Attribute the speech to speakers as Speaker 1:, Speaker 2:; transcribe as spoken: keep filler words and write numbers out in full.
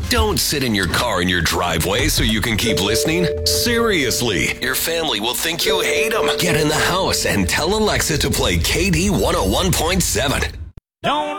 Speaker 1: Don't sit in your car in your driveway so you can keep listening. Seriously, your family will think you hate them. Get in the house and tell Alexa to play K D one oh one point seven.
Speaker 2: Don't